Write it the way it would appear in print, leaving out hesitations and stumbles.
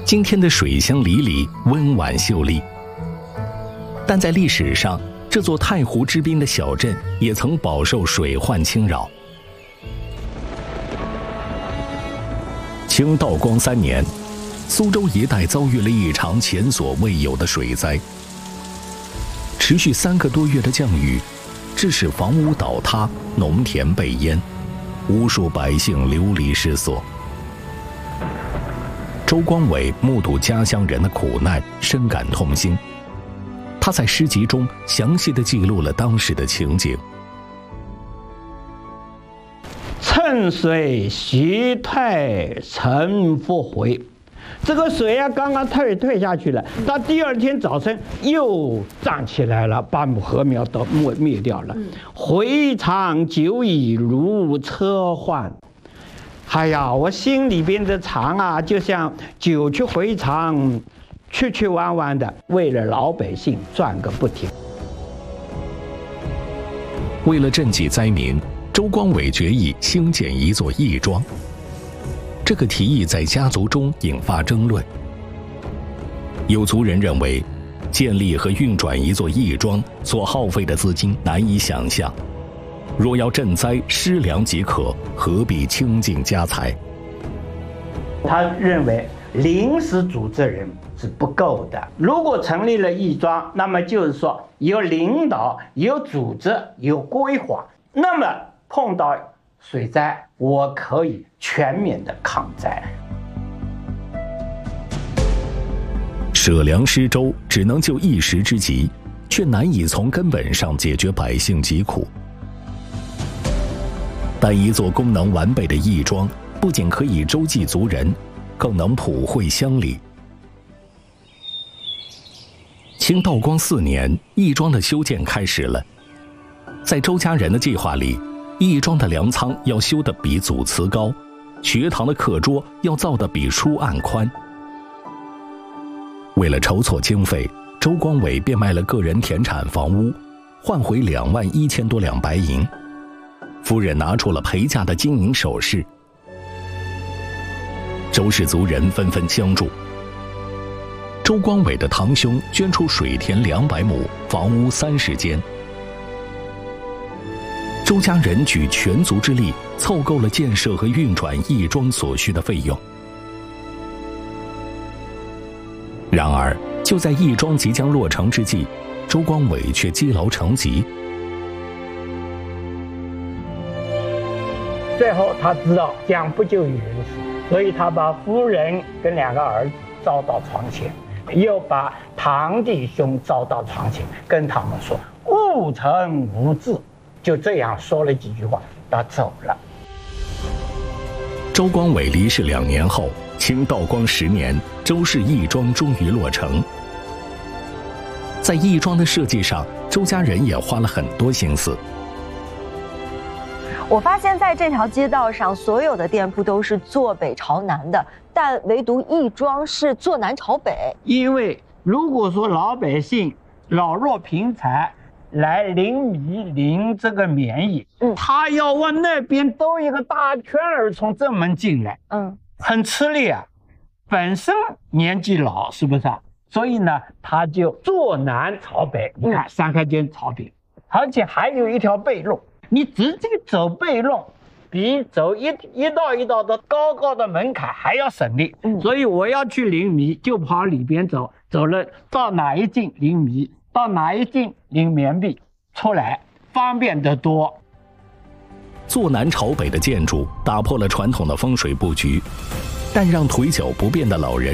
今天的水乡里里温婉秀丽，但在历史上，这座太湖之滨的小镇也曾饱受水患侵扰。清道光3年，苏州一带遭遇了一场前所未有的水灾，持续3个多月的降雨，致使房屋倒塌，农田被淹，无数百姓流离失所。周光伟目睹家乡人的苦难，深感痛心。他在诗集中详细地记录了当时的情景。 趁水徐退晨复回，这个水啊刚刚退下去了，到第2天早晨又涨起来了，把禾苗都灭掉了。回肠久已如车换。哎呀，我心里边的肠啊，就像久去回肠，曲弯弯的，为了老百姓转个不停。 为了赈济灾民，周光伟决议兴建一座义庄。这个提议在家族中引发争论。有族人认为，建立和运转一座义庄所耗费的资金难以想象。若要赈灾，施粮即可，何必倾尽家财？ 他认为临时组织人是不够的，如果成立了义庄，那么就是说有领导、有组织、有规划，那么碰到水灾，我可以全面的抗灾。 舍粮施粥只能救一时之急，却难以从根本上解决百姓疾苦。但一座功能完备的义庄，不仅可以周济族人，更能普惠乡里。清道光4年，义庄的修建开始了。在周家人的计划里，义庄的粮仓要修得比祖祠高，学堂的课桌要造得比书案宽。为了筹措经费，周光伟变卖了个人田产房屋，换回21000多两白银。夫人拿出了陪嫁的金银首饰，周氏族人纷纷相助。周光伟的堂兄捐出水田200亩，房屋30间。周家人举全族之力，凑够了建设和运转义庄所需的费用。然而，就在义庄即将落成之际，周光伟却积劳成疾。 最后他知道将不救于人死，所以他把夫人跟2个儿子招到床前，又把堂弟兄招到床前，跟他们说勿成无志，就这样说了几句话，他走了。 周光伟离世2年后，清道光10年，周氏义庄终于落成。在义庄的设计上，周家人也花了很多心思。 我发现在这条街道上，所有的店铺都是坐北朝南的，但唯独义庄是坐南朝北。 因为如果说老百姓老弱贫残来领米领这个棉衣，他要往那边兜一个大圈儿从正门进来，很吃力啊。本身年纪老，是不是啊？所以呢，他就坐南朝北。你看3开间朝北，而且还有一条背路。你直接走背路，比走一道一道的高的门槛还要省力。所以我要去领米，就跑里边走，走了到哪一进领米，到哪一进领棉币，出来方便得多。 坐南朝北的建筑打破了传统的风水布局，但让腿脚不便的老人